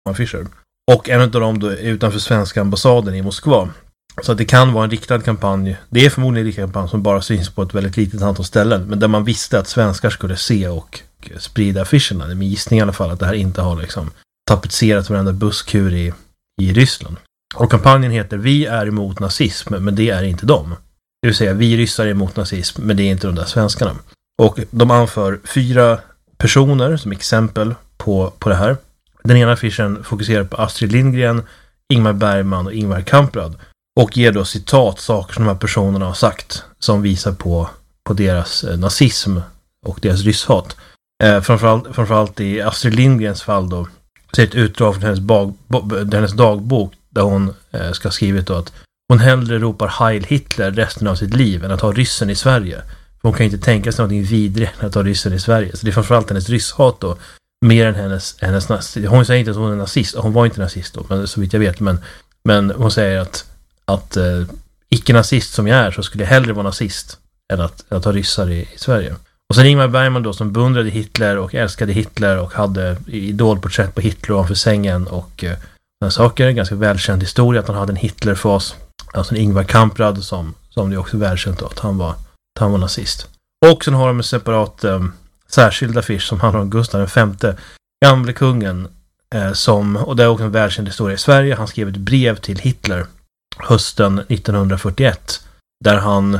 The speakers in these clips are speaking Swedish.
affischer. Och en av dem då är utanför svenska ambassaden i Moskva. Så att det kan vara en riktad kampanj. Det är förmodligen en riktad kampanj som bara syns på ett väldigt litet antal ställen. Men där man visste att svenskar skulle se och sprida affischerna. Det är min gissning i alla fall att det här inte har liksom tapetserat varenda busskur i Ryssland. Och kampanjen heter Vi är emot nazism, men det är inte de. Det vill säga, vi ryssar är emot nazism, men det är inte de där svenskarna. Och de anför 4 personer som exempel på det här. Den ena affischen fokuserar på Astrid Lindgren, Ingmar Bergman och Ingvar Kamprad. Och ger då citat, saker som de här personerna har sagt som visar på deras nazism och deras rysshat. Framförallt i Astrid Lindgrens fall då, så är ett utdrag från hennes dagbok där hon ska ha skrivit då att hon hellre ropar Heil Hitler resten av sitt liv än att ha ryssen i Sverige. För hon kan inte tänka sig någonting vidare än att ha ryssen i Sverige. Så det är framförallt hennes rysshat då, mer än hennes nazist. Hon säger inte att hon är nazist, hon var inte nazist då, men så vitt jag vet. Men hon säger att icke-nazist som jag är så skulle jag hellre vara nazist än att ha ryssar i Sverige. Och sen Ingmar Bergman då som beundrade Hitler och älskade Hitler och hade idolporträtt på Hitler ovanför sängen och sådana saker. En ganska välkänd historia att han hade en Hitlerfas. Alltså Ingvar Kamprad som det är också välkänt då, att han var nazist. Och sen har de en separat särskild affisch som handlar om Gustav V, gamle kungen, och det är också en välkänd historia i Sverige. Han skrev ett brev till Hitler hösten 1941 där han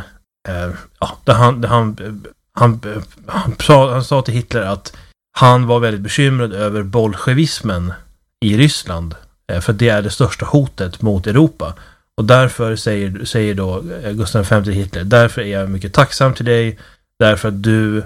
sa till Hitler att han var väldigt bekymrad över bolsjevismen i Ryssland, för det är det största hotet mot Europa. Och därför säger då Gustav V till Hitler, därför är jag mycket tacksam till dig, därför att du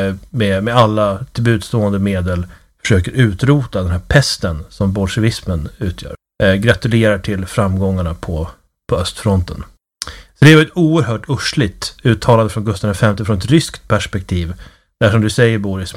med alla tillbudstående medel försöker utrota den här pesten som bolsjevismen utgör. Gratulerar till framgångarna på östfronten. Så det var ett oerhört ursligt uttalande från Gustav V från ett ryskt perspektiv. Där som du säger, Boris,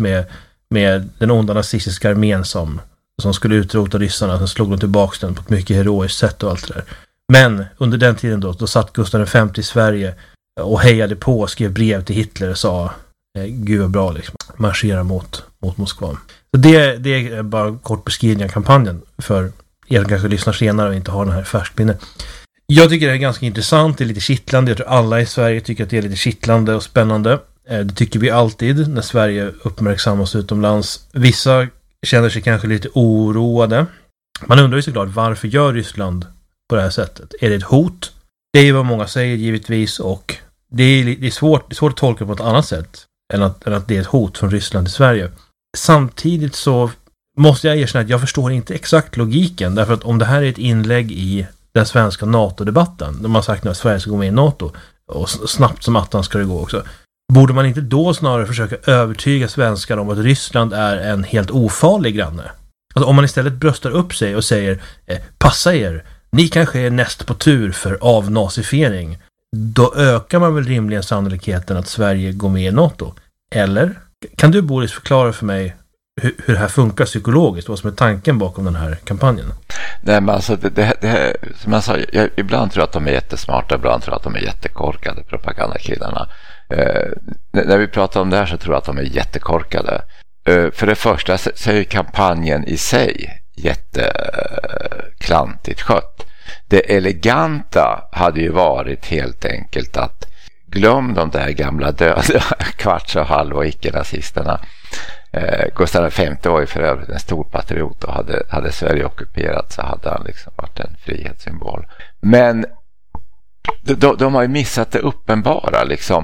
med den onda nazistiska armén som skulle utrota ryssarna, som slog dem tillbaka den på ett mycket heroiskt sätt och allt det där. Men under den tiden då satt Gustav V i Sverige och hejade på och skrev brev till Hitler och sa gud vad bra liksom, marschera mot Moskva. Så det är bara en kort beskrivning av kampanjen för er som kanske lyssnar senare och inte har den här färskminne. Jag tycker det är ganska intressant, det är lite kittlande. Jag tror alla i Sverige tycker att det är lite kittlande och spännande. Det tycker vi alltid när Sverige uppmärksammas utomlands. Vissa känner sig kanske lite oroade. Man undrar ju såklart, varför gör Ryssland på det här sättet? Är det ett hot? Det är ju vad många säger givetvis, och det är svårt att tolka på ett annat sätt än att det är ett hot från Ryssland till Sverige. Samtidigt så måste jag erkänna att jag förstår inte exakt logiken, därför att om det här är ett inlägg i den svenska NATO-debatten, där man sagt att Sverige ska gå med i NATO och snabbt som attan ska det gå också, borde man inte då snarare försöka övertyga svenskar om att Ryssland är en helt ofarlig granne? Alltså om man istället bröstar upp sig och säger passa er, ni kanske är näst på tur för avnazifiering, då ökar man väl rimligen sannolikheten att Sverige går med i NATO. Eller? Kan du, Boris, förklara för mig hur det här funkar psykologiskt, vad som är tanken bakom den här kampanjen? Nej, men alltså det som jag sa, jag ibland tror att de är jättesmarta, ibland tror jag att de är jättekorkade, propagandakillarna. När vi pratar om det här så tror jag att de är jättekorkade. För det första så är ju kampanjen i sig jätteklantigt skött. Det eleganta hade ju varit helt enkelt att glöm de där gamla döda kvarts och halv och icke-nazisterna. Gustav V var ju för övrigt en stor patriot, och hade Sverige ockuperat så hade han liksom varit en frihetssymbol. Men de har ju missat det uppenbara liksom.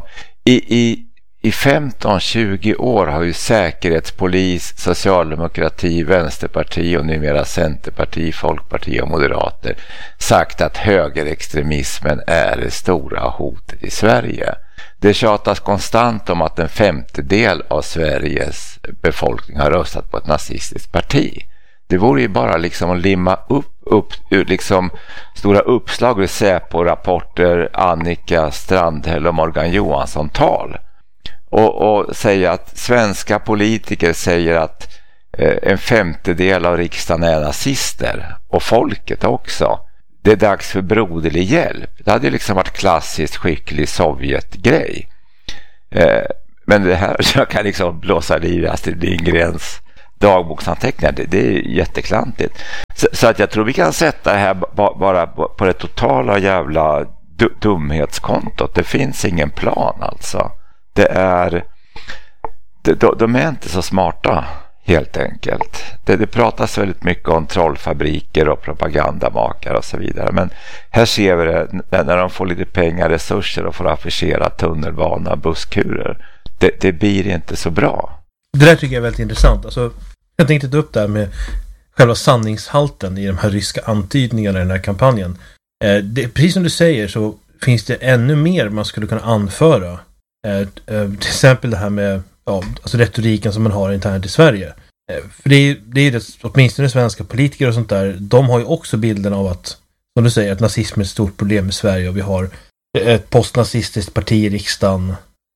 I 15-20 år har ju säkerhetspolis, socialdemokrati, vänsterparti och numera centerparti, folkparti och moderater sagt att högerextremismen är det stora hotet i Sverige. Det tjatas konstant om att en 1/5 av Sveriges befolkning har röstat på ett nazistiskt parti. Det vore ju bara liksom att limma upp liksom stora uppslag ur Säpo-rapporter, Annika Strandhäll och Morgan Johansson-tal. Och säga att svenska politiker säger att en 1/5 av riksdagen är nazister, och folket också. Det är dags för broderlig hjälp. Det hade liksom varit klassiskt skicklig Sovjetgrej. Men det här, jag kan liksom blåsa liv i Astrid Lindgrens dagboksanteckningar. Det är jätteklantigt. Så att jag tror vi kan sätta det här bara på det totala jävla dumhetskontot. Det finns ingen plan alltså. De är inte så smarta helt enkelt. Det pratas väldigt mycket om trollfabriker och propagandamakare och så vidare. Men här ser vi det när de får lite pengar, resurser och får affischera tunnelbana, busskurer. Det blir inte så bra. Det där tycker jag är väldigt intressant. Alltså, jag tänkte ta upp det här med själva sanningshalten i de här ryska antydningarna i den här kampanjen. Precis som du säger så finns det ännu mer man skulle kunna anföra. Till exempel det här med alltså retoriken som man har internt i Sverige. För det är det, åtminstone svenska politiker och sånt där, de har ju också bilden av att, som du säger, att nazism är ett stort problem i Sverige och vi har ett postnazistiskt parti i riksdagen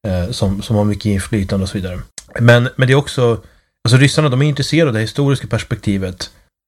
som har mycket inflytande och så vidare. Men det är också, alltså ryssarna, de är intresserade av det historiska perspektivet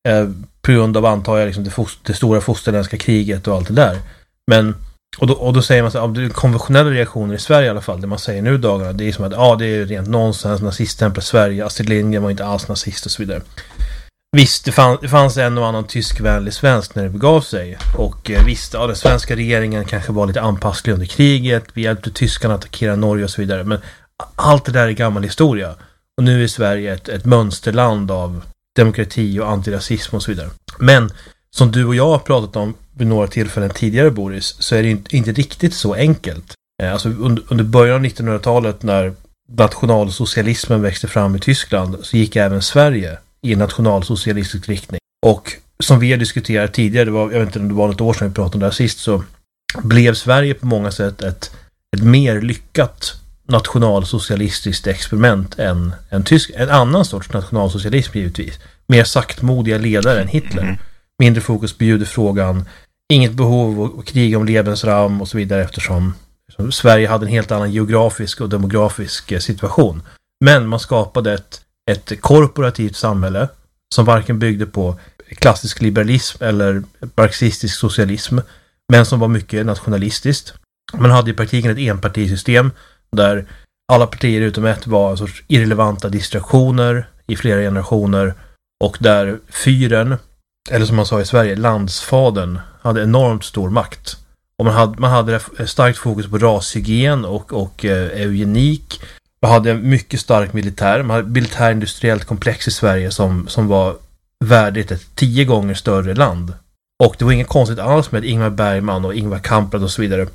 på grund av, antar jag, liksom det stora fosterländska kriget och allt det där. Men och då säger man så här, av konventionella reaktioner i Sverige i alla fall, det man säger nu dagarna, det är som att det är rent nonsens, naziststämplar Sverige, Astrid Lindgren var inte alls nazist och så vidare. Visst, det fanns en och annan tyskvänlig svensk när det begav sig, och visst, den svenska regeringen kanske var lite anpasslig under kriget, vi hjälpte tyskarna att attackera Norge och så vidare, men allt det där är gammal historia, och nu är Sverige ett mönsterland av demokrati och antirasism och så vidare. Men som du och jag har pratat om vid några tillfällen tidigare, Boris, så är det inte riktigt så enkelt. Alltså under början av 1900-talet när nationalsocialismen växte fram i Tyskland, så gick även Sverige i en nationalsocialistisk riktning. Och som vi har diskuterat tidigare, jag vet inte om det var något år sedan vi pratade om det här sist, så blev Sverige på många sätt ett mer lyckat nationalsocialistiskt experiment än en annan sorts nationalsocialism givetvis. Mer saktmodiga ledare än Hitler. Mindre fokus på judefrågan, inget behov av att kriga om Lebensraum och så vidare, eftersom Sverige hade en helt annan geografisk och demografisk situation. Men man skapade ett korporativt samhälle som varken byggde på klassisk liberalism eller marxistisk socialism, men som var mycket nationalistiskt. Man hade i praktiken ett enpartisystem där alla partier utom ett var en sorts irrelevanta distraktioner i flera generationer, och där fyren, eller som man sa i Sverige, landsfadern, hade enormt stor makt. Och man hade starkt fokus på rashygien och eugenik. Man hade mycket stark militär. Man hade militärindustriellt komplex i Sverige som var värdigt ett 10 gånger större land. Och det var inget konstigt alls med att Ingmar Bergman och Ingvar Kamprad och så vidare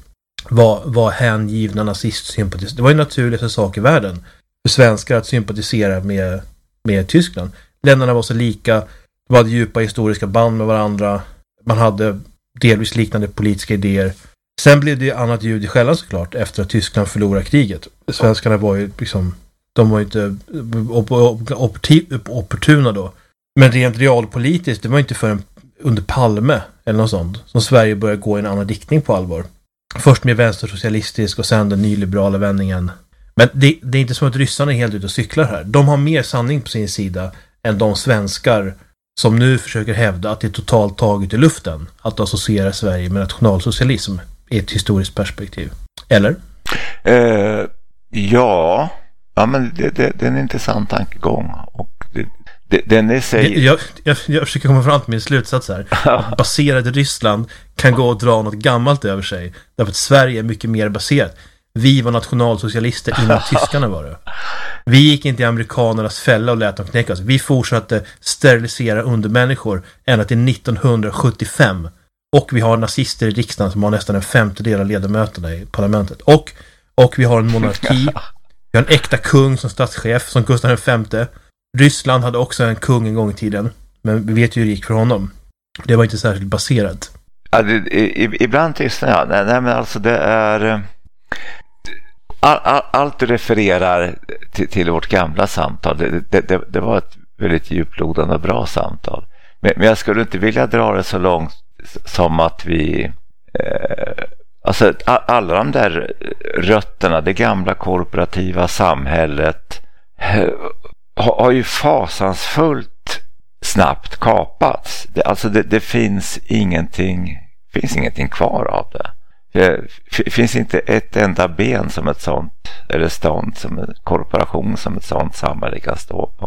var hängivna nazistsympatiser. Det var ju naturligaste sak i världen för svenskar att sympatisera med Tyskland. Länderna var så lika. De hade djupa historiska band med varandra. Man hade delvis liknande politiska idéer. Sen blev det annat ljud i skällan såklart efter att Tyskland förlorade kriget. Svenskarna var ju liksom, de var ju inte opportuna då. Men rent realpolitiskt, det var inte förrän under Palme eller något sånt som Sverige började gå i en annan riktning på allvar. Först med vänstersocialistisk och sen den nyliberala vändningen. Men det är inte som att ryssarna är helt ute och cyklar här. De har mer sanning på sin sida än de svenskar som nu försöker hävda att det är totalt taget i luften att associera Sverige med nationalsocialism i ett historiskt perspektiv. Eller? Ja, men det är en intressant tankegång. Och den är sig... jag försöker komma fram till min slutsats här. Att baserat i Ryssland kan gå och dra något gammalt över sig. Därför att Sverige är mycket mer baserat. Vi var nationalsocialister innan tyskarna var det. Vi gick inte i amerikanernas fälla och lät dem knäcka oss. Vi fortsatte sterilisera undermänniskor ända till 1975. Och vi har nazister i riksdagen som har nästan en 50% av ledamöterna i parlamentet. Och vi har en monarki. Vi har en äkta kung som statschef, som Gustav V. Ryssland hade också en kung en gång i tiden. Men vi vet ju hur det gick för honom. Det var inte särskilt baserat. Ja, ibland tystnar jag. Nej, men alltså det är... Allt du refererar till vårt gamla samtal, det var ett väldigt djuplodande och bra samtal. Men jag skulle inte vilja dra det så långt som att vi... Alltså alla de där rötterna, det gamla korporativa samhället har ju fasansfullt snabbt kapats. Det finns ingenting kvar av det. Det finns inte ett enda ben som ett sånt, eller stånd som en korporation som ett sånt samhälle kan stå på.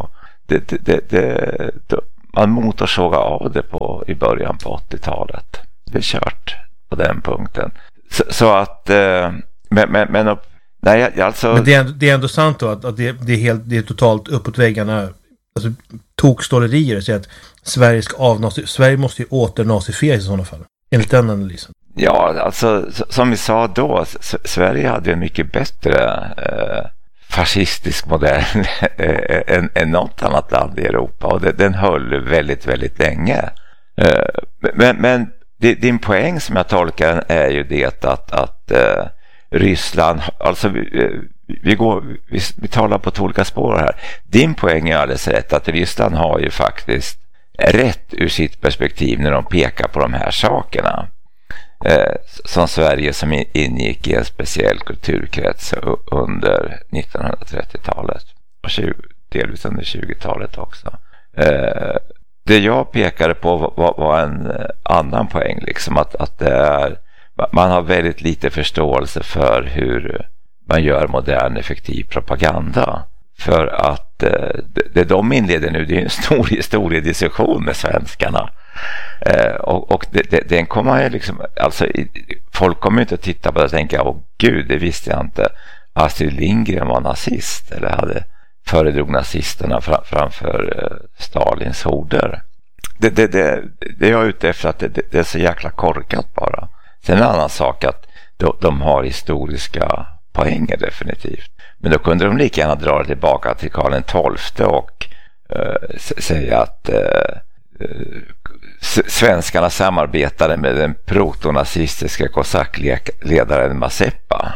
man motorsågade av det i början på 80-talet. Det är kört på den punkten. Så att men det är ändå sant då att det är totalt uppåt väggarna, alltså tokstålerier, så att Sverige måste ju åternazifieras i sådana fall, enligt den analysen. Ja, alltså som vi sa då, Sverige hade en mycket bättre fascistisk modell än något annat land i Europa, och den höll väldigt, väldigt länge. Men din poäng som jag tolkar den är ju det att Ryssland, alltså vi talar på två olika spår här. Din poäng är alldeles rätt, att Ryssland har ju faktiskt rätt ur sitt perspektiv när de pekar på de här sakerna. Som Sverige som ingick i en speciell kulturkrets under 1930-talet och delvis under 20-talet också. Det jag pekade på var en annan poäng, liksom att det är, man har väldigt lite förståelse för hur man gör modern effektiv propaganda. För att det de inleder nu, det är en stor historiediskussion med svenskarna. Och den kommer liksom, alltså folk kommer inte att titta på det och tänka, åh gud, det visste jag inte. Astrid Lindgren var nazist eller föredrog nazisterna framför Stalins horder. Det är jag ute efter, att det är så jäkla korkat bara. Sen är en annan sak att de har historiska poänger definitivt. Men då kunde de lika gärna dra det tillbaka till Karl XII och säga att svenskarna samarbetade med den protonazistiska kosackledaren Mazeppa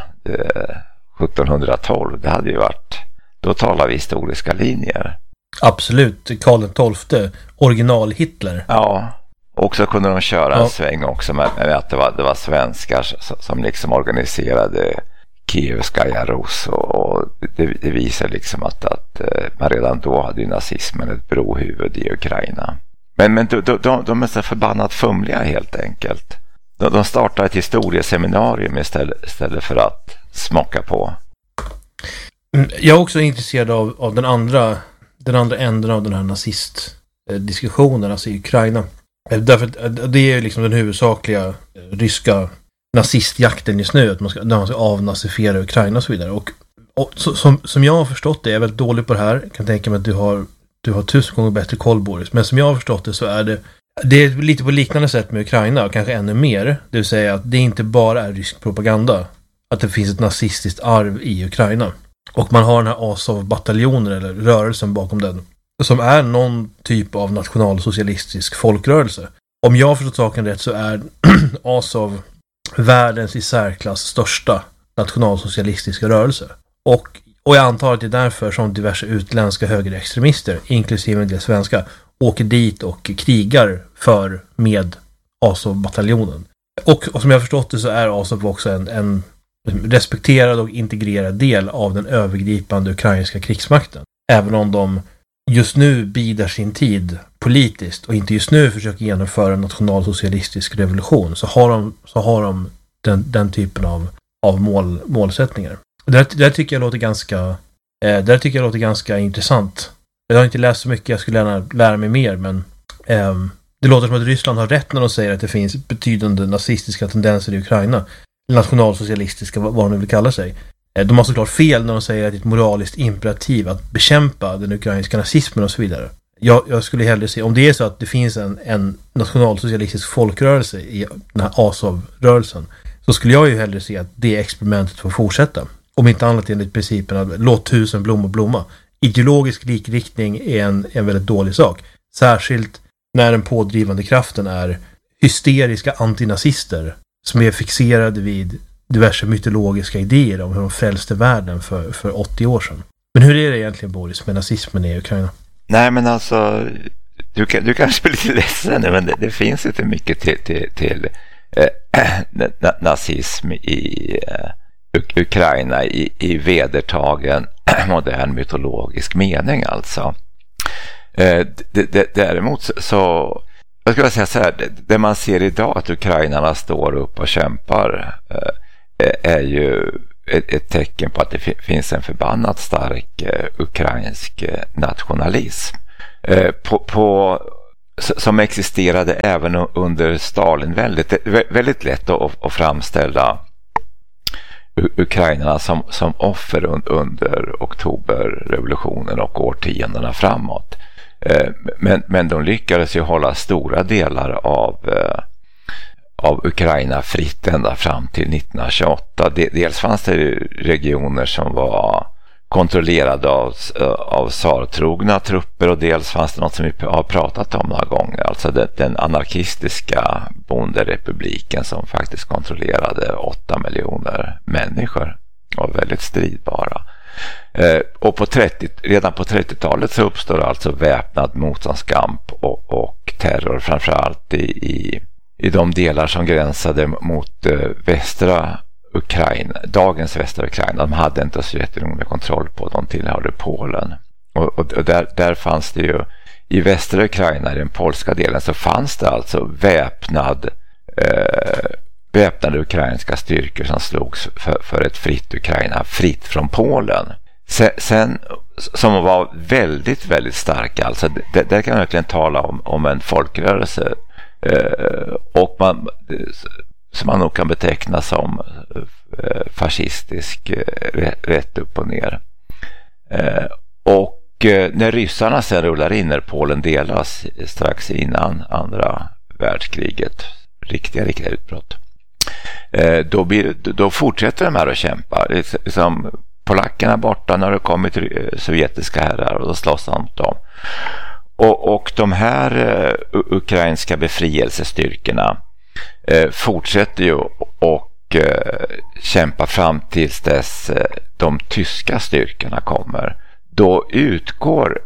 1712. Det hade ju varit, då talar vi historiska linjer. Absolut, Karl XII, original Hitler. Ja, och så kunde de köra en sväng också med att det var svenskar som liksom organiserade Kievskaja Rus, och det visar liksom att man redan då hade ju nazismen ett brohuvud i Ukraina. Men de är så förbannat fumliga helt enkelt. De startar ett historieseminarium istället för att smaka på. Jag är också intresserad av den andra änden av den här nazistdiskussionen, alltså i Ukraina. Därför att det är liksom den huvudsakliga ryska nazistjakten just nu, att man ska avnazifiera Ukraina och så vidare. Och som jag har förstått det, är jag väldigt dålig på det här. Jag kan tänka mig att du har 1000 gånger bättre koll, Boris. Men som jag har förstått det så är det är lite på liknande sätt med Ukraina, och kanske ännu mer. Det vill säga att det inte bara är rysk propaganda, att det finns ett nazistiskt arv i Ukraina. Och man har den här Azov-bataljonen eller rörelsen bakom den, som är någon typ av nationalsocialistisk folkrörelse. Om jag har förstått saken rätt så är Azov världens i särklass största nationalsocialistiska rörelse. Och jag antar att det är därför som diverse utländska högerextremister, inklusive en del svenska, åker dit och krigar med Azov-bataljonen. Och som jag har förstått det så är Azov också en respekterad och integrerad del av den övergripande ukrainska krigsmakten. Även om de just nu bidar sin tid politiskt och inte just nu försöker genomföra en nationalsocialistisk revolution, så har de den typen av målsättningar. Det tycker jag låter ganska intressant. Jag har inte läst så mycket, jag skulle gärna lära mig mer, men det låter som att Ryssland har rätt när de säger att det finns betydande nazistiska tendenser i Ukraina. Nationalsocialistiska, vad de vill kalla sig. De har såklart fel när de säger att det är ett moraliskt imperativ att bekämpa den ukrainska nazismen och så vidare. Jag skulle hellre se, om det är så att det finns en nationalsocialistisk folkrörelse i den här Azov-rörelsen, så skulle jag ju hellre se att det experimentet får fortsätta. Om inte annat enligt principen att låt 1000 blommor blomma. Ideologisk likriktning är en väldigt dålig sak. Särskilt när den pådrivande kraften är hysteriska antinazister som är fixerade vid diverse mytologiska idéer om hur de frälste världen för 80 år sedan. Men hur är det egentligen, Boris, med nazismen i Ukraina? Nej, men alltså du kanske blir lite ledsen, men det finns inte mycket till nazism i Ukraina i vedertagen modern mytologisk mening alltså. Däremot så jag skulle säga så här, det man ser idag att ukrainarna står upp och kämpar är ju ett tecken på att det finns en förbannat stark ukrainsk nationalism. som existerade även under Stalinväldet. Väldigt lätt att framställa ukrainarna som offer under oktoberrevolutionen och årtiondena framåt. Men de lyckades ju hålla stora delar av Ukraina fritt ända fram till 1928. Dels fanns det regioner som var kontrollerade av tsartrogna trupper, och dels fanns det något som vi har pratat om några gånger, alltså den anarkistiska bonderepubliken som faktiskt kontrollerade 8 miljoner människor och var väldigt stridbara. Och redan på 30-talet så uppstår alltså väpnad motståndskamp och terror, framförallt i de delar som gränsade mot västra Ukraina, dagens västra Ukraina. De hade inte Sovjetunionen med kontroll på, de tillhörde Polen. Och där fanns det ju, i västra Ukraina, i den polska delen, så fanns det alltså väpnade ukrainska styrkor som slogs för ett fritt Ukraina, fritt från Polen. Sen som var väldigt, väldigt starka. Alltså där kan man verkligen tala om en folkrörelse, och som man nog kan beteckna som fascistisk, rätt upp och ner. Och när ryssarna sen rullar in, när Polen delas strax innan andra världskriget, riktiga utbrott, då fortsätter de här att kämpa. Liksom, polackerna borta, när det kommit sovjetiska herrar, och då slåss han mot dem. Och de här ukrainska befrielsestyrkorna fortsätter ju och kämpa fram tills dess de tyska styrkorna kommer. Då utgår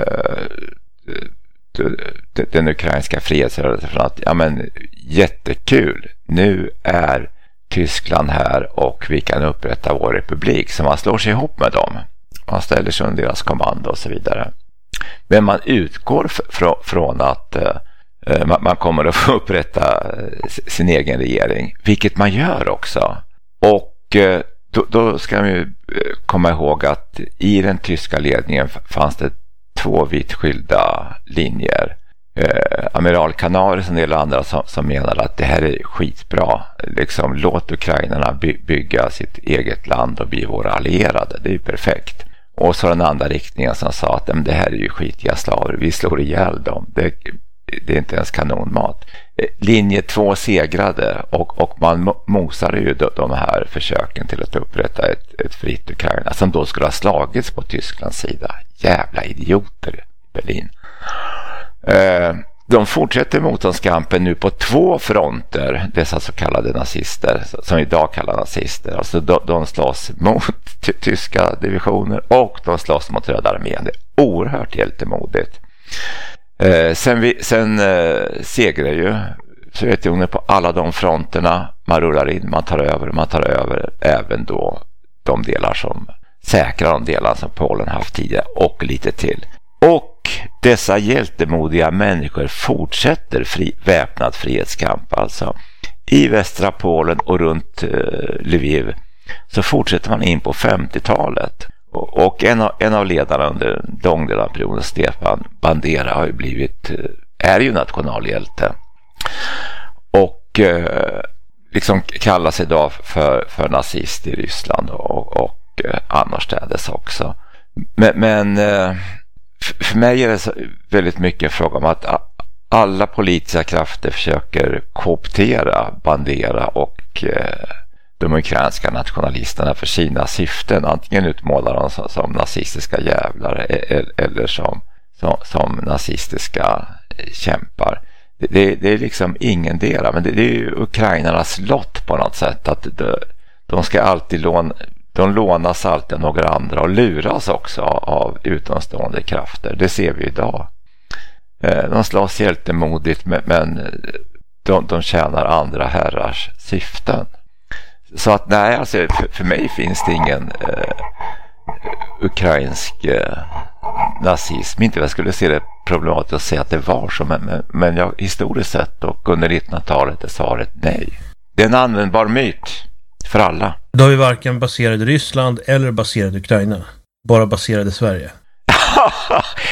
den ukrainska frihetsrörelsen från att jättekul, nu är Tyskland här och vi kan upprätta vår republik, så man slår sig ihop med dem. Man ställer sig under deras kommando och så vidare. Men man utgår från att man kommer att få upprätta sin egen regering, vilket man gör också. Och då ska man ju komma ihåg att i den tyska ledningen fanns det 2 vitt skilda linjer. Amiral Canaris och en del andra som menar att det här är skitbra. Liksom, låt ukrainarna bygga sitt eget land och bli våra allierade. Det är ju perfekt. Och så den andra riktningen som sa att det här är ju skitiga slaver. Vi slår ihjäl dem. Det är inte ens kanonmat. Linje 2 segrade och man mosade ju de här försöken till att upprätta ett fritt Ukraina som då skulle ha slagits på Tysklands sida. Jävla idioter i Berlin. De fortsätter motståndskampen nu på 2 fronter, dessa så kallade nazister, som idag kallar nazister. Alltså de slåss mot tyska divisioner och de slåss mot Röda armén. Det är oerhört hjältemodigt. Sen segrar ju Sovjetunionen på alla de fronterna. Man rullar in, man tar över även då de delar som säkrar de delar som Polen haft tidigare och lite till. Och dessa hjältemodiga människor fortsätter väpnad frihetskamp. Alltså i västra Polen och runt Lviv så fortsätter man in på 50-talet. Och en av ledarna under lång del av perioden, Stefan Bandera, har ju är ju nationalhjälte. Och liksom kallas idag för nazist i Ryssland och annorstädes också. Men för mig är det så väldigt mycket en fråga om att alla politiska krafter försöker kooptera Bandera och de ukrainska nationalisterna för sina syften. Antingen utmålar de som nazistiska jävlar eller som nazistiska kämpar. Det är liksom ingen del, men det är ju ukrainarnas lott på något sätt att de ska alltid de lånas alltid av några andra och luras också av utomstående krafter. Det ser vi idag. De slåss hjältemodigt, men de tjänar andra herrars syften. Så att nej, alltså för mig finns det ingen ukrainsk nazism. Inte jag skulle se det problematiskt att säga att det var så, men jag, historiskt sett och under 1900-talet är svaret nej. Det är en användbar myt för alla. Då är vi varken baserade i Ryssland eller baserade i Ukraina. Bara baserade i Sverige.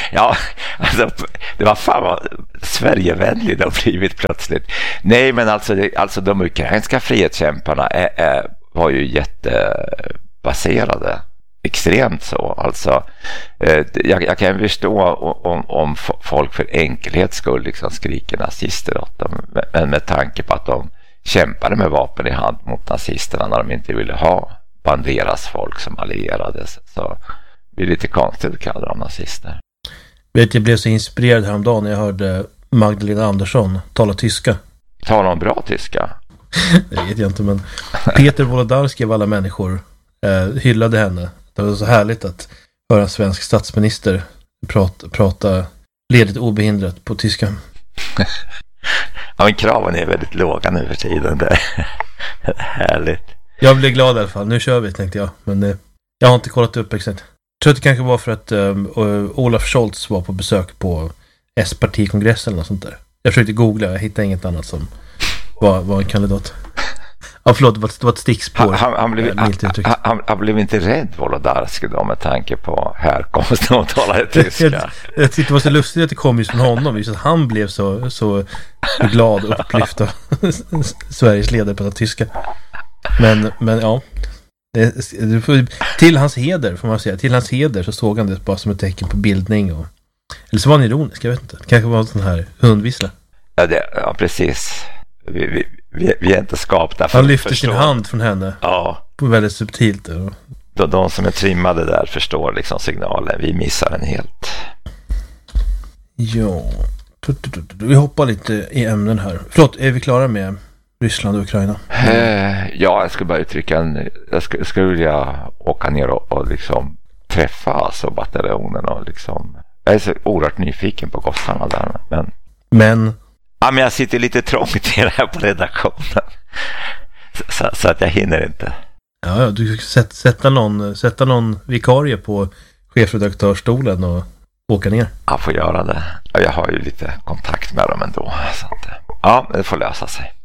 Ja, alltså, det var fan vad Sverigevänligt det har blivit plötsligt. Nej, men alltså de ukrainska frihetskämparna var ju jättebaserade. Extremt så. Alltså, jag kan förstå om folk för enkelhets skull liksom skriker nazister åt dem. Men med tanke på att de kämpade med vapen i hand mot nazisterna när de inte ville ha Banderas folk som allierades, så det är lite konstigt att kalla dem nazister. Jag blev så inspirerad häromdagen när jag hörde Magdalena Andersson tala tyska. Talar de bra tyska? Det vet jag inte, men Peter Wolodarski av alla människor hyllade henne. Det var så härligt att höra en svensk statsminister prata ledigt obehindrat på tyska. Ja, men kraven är väldigt låga nu för tiden. Det är härligt. Jag blev glad i alla fall. Nu kör vi, tänkte jag. Men jag har inte kollat upp exakt. Jag tror att det kanske var för att Olaf Scholz var på besök på S-partikongressen eller något sånt där. Jag försökte googla, jag hittade inget annat som var en kandidat. Ja, förlåt, det var ett stickspår. Han blev inte rädd, Wolodarski, då, med tanke på härkomsten och talade tyska. Jag tyckte det var så lustigt att det kom just från honom. Just att han blev så glad och upplyft av Sveriges ledare på tyska. Men ja, till hans heder får man säga. Till hans heder så såg han det bara som ett tecken på bildning. Eller så var han ironisk, jag vet inte. Det kanske var en sån här hundvissla. Ja, precis. Vi är inte skapta för han lyfter sin hand från henne. Ja. På väldigt subtilt. De som är trimmade där förstår liksom signalen. Vi missar den helt. Ja. Vi hoppar lite i ämnen här. Förlåt, är vi klara med Ryssland och Ukraina? Ja, jag skulle bara uttrycka jag skulle vilja åka ner och liksom träffa alltså bataljonen och liksom, jag är så oerhört nyfiken på gossarna där. Men ja, men jag sitter lite trångt i det här på redaktionen. Så att jag hinner inte. Ja, du sätta någon vikarie på chefredaktörsstolen och åka ner. Jag får göra det. Jag har ju lite kontakt med dem ändå. Så att, ja, det får lösa sig.